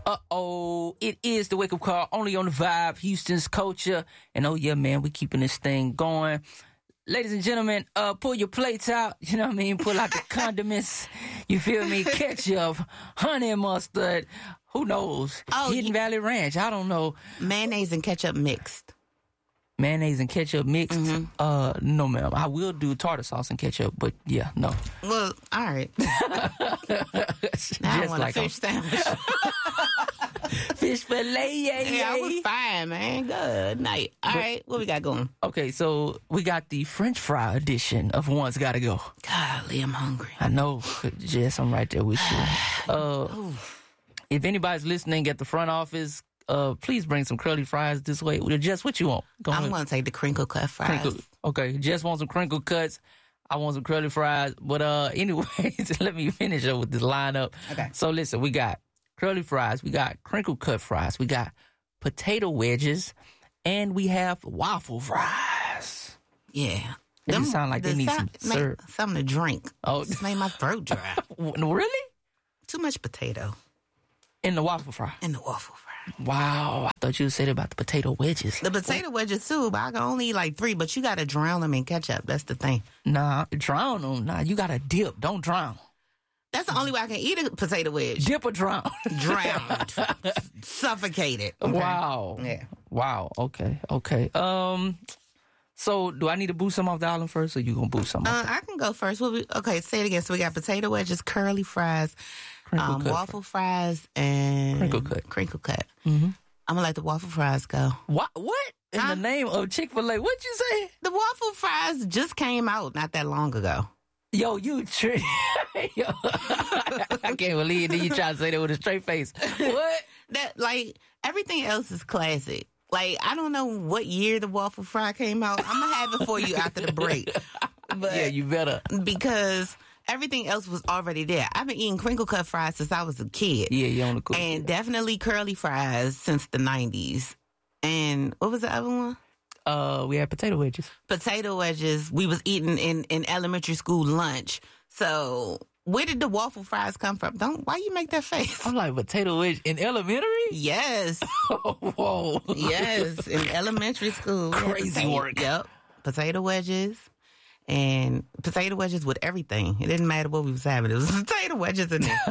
It is the wake-up call, only on the Vibe, Houston's culture. And oh yeah, man, we keeping this thing going. Ladies and gentlemen, pull your plates out, you know what I mean? Pull out the condiments, you feel me? Ketchup, honey mustard, who knows? Hidden Valley Ranch, I don't know. Mayonnaise and ketchup mixed. Mayonnaise and ketchup mixed? Mm-hmm. No, ma'am. I will do tartar sauce and ketchup, but yeah, no. Well, all right. Now I want like a fish sandwich. Fish fillet, yeah, I was fine, man. Good night. All right, what we got going? Okay, so we got the French fry edition of One's Gotta Go. Golly, I'm hungry. I know, Jess, I'm right there with you. If anybody's listening at the front office, please bring some curly fries this way. Jess, what you want? I'm going to take the crinkle cut fries. Okay, Jess wants some crinkle cuts. I want some curly fries. But anyways, let me finish up with this lineup. Okay. So listen, we got curly fries, we got crinkle cut fries, we got potato wedges, and we have waffle fries. Yeah. They sound like they need some syrup. Something to drink. Oh, just made my throat dry. Really? Too much potato. In the waffle fry? In the waffle fry. Wow. I thought you said about the potato wedges. The potato wedges too, but I can only eat like 3, but you got to drown them in ketchup. That's the thing. Nah, drown them. Nah, you got to dip. Don't drown. That's the only way I can eat a potato wedge. Dip or drown? Drowned. Suffocated. Okay. Wow. Yeah. Wow. Okay. So do I need to boost some off the island first, or you gonna boost some? I can go first. Okay, say it again. So we got potato wedges, curly fries, waffle fries, and crinkle cut. Mm-hmm. I'm gonna let the waffle fries go. What? In the name of Chick-fil-A? What'd you say? The waffle fries just came out not that long ago. Yo, you trick. Yo. I can't believe that you try to say that with a straight face. What? That, like, everything else is classic. Like, I don't know what year the waffle fry came out. I'm going to have it for you after the break. But yeah, you better. Because everything else was already there. I've been eating crinkle cut fries since I was a kid. Yeah, you on the cool. And definitely curly fries since the 90s. And what was the other one? We had potato wedges. Potato wedges we was eating in elementary school lunch. So where did the waffle fries come from? Why you make that face? I'm like, potato wedge in elementary? Yes. Whoa. Yes, in elementary school. Crazy work. Yep. Potato wedges. And potato wedges with everything. It didn't matter what we was having. It was potato wedges in there.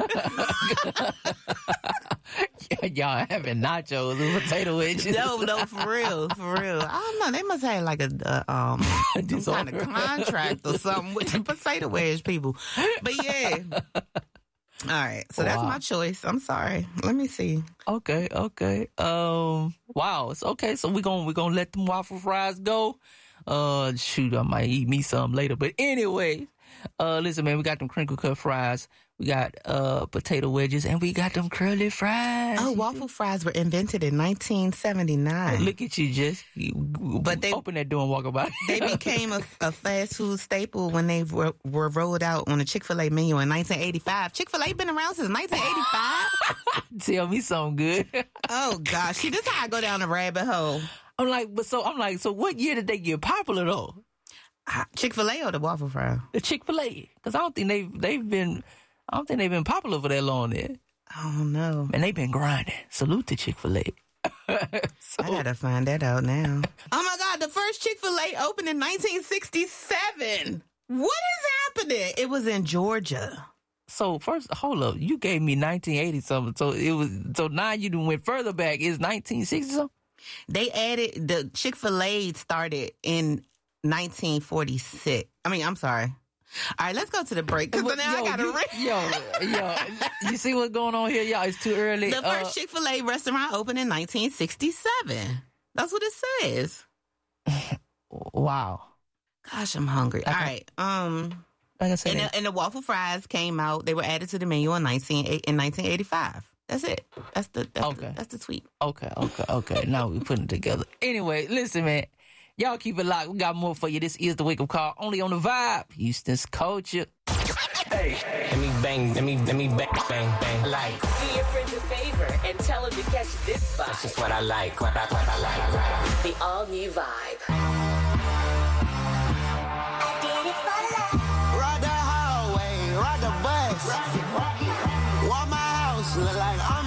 Y'all having nachos with potato wedges. No, for real. I don't know. They must have like some kind of contract or something with the potato wedge people. But yeah. All right. So that's my choice. I'm sorry. Let me see. Okay. Wow. It's okay. So we're gonna let them waffle fries go. Shoot, I might eat me some later. But anyway, listen, man, we got them crinkle cut fries. We got potato wedges, and we got them curly fries. Oh, waffle fries were invented in 1979. Look at you, Jess. But they open that door and walk about. They became a fast food staple when they were rolled out on a Chick-fil-A menu in 1985. Chick-fil-A been around since 1985. Tell me something good. Oh gosh, see, this is how I go down the rabbit hole. I'm like, so what year did they get popular though? Chick-fil-A or the waffle fry? The Chick-fil-A, because I don't think they've been popular for that long there. Oh no, and they've been grinding. Salute to Chick-fil-A. I gotta find that out now. Oh my God, the first Chick-fil-A opened in 1967. What is happening? It was in Georgia. So first, hold up, you gave me 1980 something. So now you went further back. It's 1960 something. They added the Chick-fil-A started in 1946. I'm sorry. All right, let's go to the break because now I gotta Yo, you see what's going on here, y'all? It's too early. The first Chick-fil-A restaurant opened in 1967. That's what it says. Wow. Gosh, I'm hungry. All right. Like I said, and the waffle fries came out. They were added to the menu in 1985. That's it. That's the tweet. Okay. Now we putting it together. Anyway, listen, man. Y'all keep it locked. We got more for you. This is the Wake Up Call, only on the Vibe, Houston's culture. Hey, let me bang, bang. Like, do your friends a favor and tell them to catch this vibe. That's just what I like. What I like. The all new Vibe. Ride the highway, ride the bus. Walk my house, look like I'm